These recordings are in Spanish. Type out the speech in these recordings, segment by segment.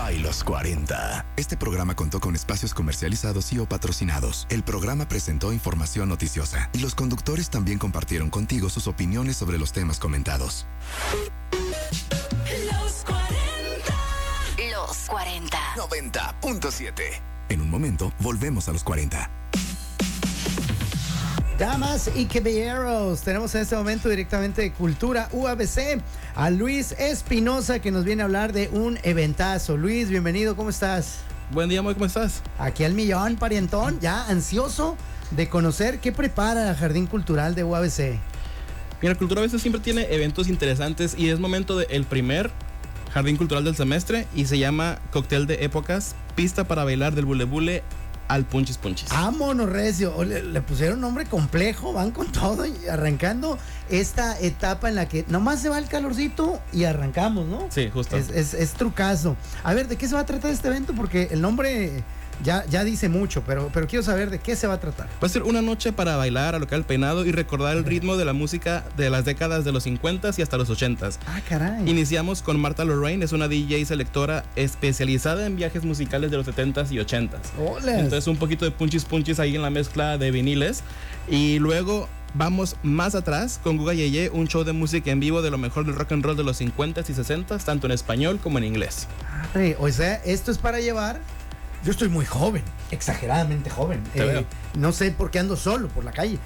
Ay, los 40. Este programa contó con espacios comercializados y o patrocinados. El programa presentó información noticiosa y los conductores también compartieron contigo sus opiniones sobre los temas comentados. Los 40. Los 40. 90.7. En un momento, volvemos a los 40. Damas y caballeros, tenemos en este momento directamente de Cultura UABC a Luis Espinosa, que nos viene a hablar de un eventazo. Luis, bienvenido, ¿cómo estás? Buen día, Moy, ¿cómo estás? Aquí al millón, parientón, ya ansioso de conocer qué prepara el Jardín Cultural de UABC. Mira, Cultura UABC siempre tiene eventos interesantes y es momento del primer Jardín Cultural del semestre y se llama Cóctel de Épocas, pista para bailar del bule bule al punchis punchis. Vámonos, recio. Le pusieron nombre complejo, van con todo y arrancando esta etapa en la que nomás se va el calorcito y arrancamos, ¿no? Sí, justo. Es trucazo. A ver, ¿de qué se va a tratar este evento? Porque el nombre ya dice mucho, pero quiero saber de qué se va a tratar. Va a ser una noche para bailar, alocar el peinado y recordar el ritmo de la música de las décadas de los 50s y hasta los 80s. Ah, caray. Iniciamos con Marta Lorraine, es una DJ selectora especializada en viajes musicales de los 70s y 80s. ¡Hola! Entonces un poquito de punchis punchis ahí en la mezcla de viniles. Y luego vamos más atrás con Guga Yeye, un show de música en vivo de lo mejor del rock and roll de los 50s y 60s, tanto en español como en inglés. Arre, o sea, esto es para llevar. Yo estoy muy joven, exageradamente joven. No sé por qué ando solo por la calle.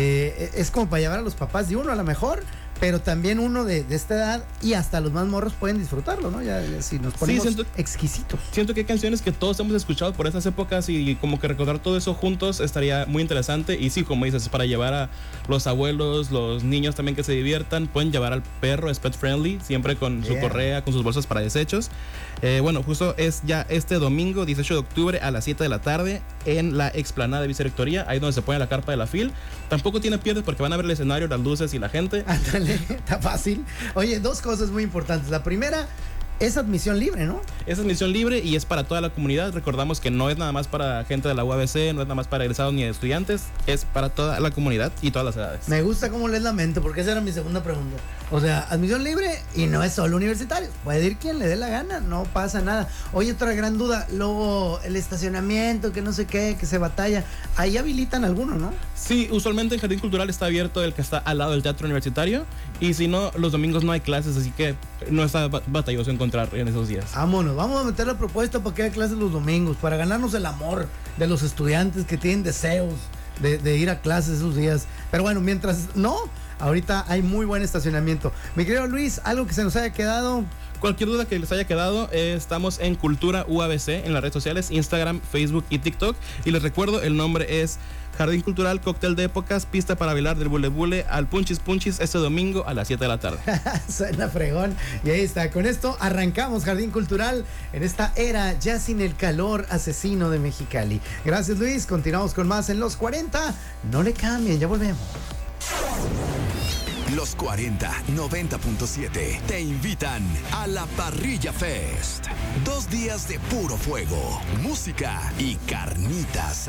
Es como para llevar a los papás de uno a lo mejor, pero también uno de esta edad y hasta los más morros pueden disfrutarlo, ¿no? Ya si nos ponemos exquisitos. Siento que hay canciones que todos hemos escuchado por esas épocas y como que recordar todo eso juntos estaría muy interesante. Y sí, como dices, es para llevar a los abuelos, los niños también que se diviertan. Pueden llevar al perro, es pet friendly, siempre con su correa, con sus bolsas para desechos. Bueno, justo es ya este domingo, 18 de octubre a las 7 de la tarde en la explanada de Vicerrectoría, ahí donde se pone la carpa de la FIL. Tampoco tiene pierdes porque van a ver el escenario, las luces y la gente. Ándale, está fácil. Oye, dos cosas muy importantes. La primera es admisión libre, ¿no? Es admisión libre y es para toda la comunidad. Recordamos que no es nada más para gente de la UABC, no es nada más para egresados ni estudiantes, es para toda la comunidad y todas las edades. Me gusta cómo lees la mente, porque esa era mi segunda pregunta. O sea, admisión libre y no es solo universitarios. Puede ir quien le dé la gana, no pasa nada. Oye, otra gran duda, luego el estacionamiento, que no sé qué, que se batalla. Ahí habilitan alguno, ¿no? Sí, usualmente el Jardín Cultural está abierto, el que está al lado del Teatro Universitario. Y si no, los domingos no hay clases, así que no está batalloso encontrar en esos días. Vámonos, vamos a meter la propuesta para que haya clases los domingos, para ganarnos el amor de los estudiantes que tienen deseos de ir a clases esos días. Pero bueno, mientras no, ahorita hay muy buen estacionamiento. Mi querido Luis, algo que se nos haya quedado. Cualquier duda que les haya quedado, estamos en Cultura UABC en las redes sociales, Instagram, Facebook y TikTok. Y les recuerdo, el nombre es Jardín Cultural, Cóctel de Épocas, pista para bailar del bule bule al punchis punchis este domingo a las 7 de la tarde. Suena fregón. Y ahí está, con esto arrancamos Jardín Cultural en esta era ya sin el calor asesino de Mexicali. Gracias, Luis, continuamos con más en Los 40. No le cambien, ya volvemos. Los 40 90.7 te invitan a la Parrilla Fest. 2 días de puro fuego, música y carnitas.